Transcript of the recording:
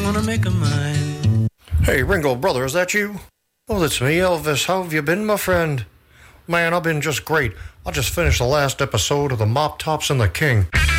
gonna make her mine. Hey, Ringo, brother, is that you? Oh, that's me, Elvis. How have you been, my friend? Man, I've been just great. I just finished the last episode of The Mop Tops and the King.